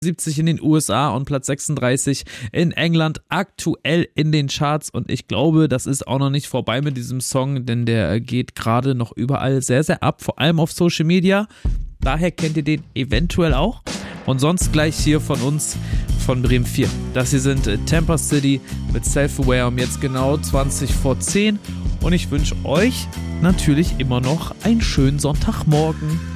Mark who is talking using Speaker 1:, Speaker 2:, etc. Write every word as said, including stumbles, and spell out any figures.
Speaker 1: siebzig in den U S A und Platz sechsunddreißig in England aktuell in den Charts und ich glaube, das ist auch noch nicht vorbei mit diesem Song, denn der geht gerade noch überall sehr, sehr ab, vor allem auf Social Media, daher kennt ihr den eventuell auch und sonst gleich hier von uns von Bremen vier. Das hier sind Tampa City mit Self-Aware um jetzt genau zwanzig vor zehn und ich wünsche euch natürlich immer noch einen schönen Sonntagmorgen.